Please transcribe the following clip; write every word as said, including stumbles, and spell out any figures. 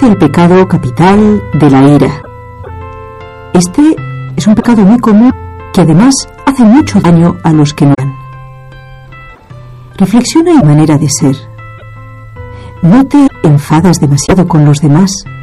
del pecado capital de la ira. Este es un pecado muy común que además hace mucho daño a los que no aman. Reflexiona en manera de ser. No te enfadas demasiado con los demás,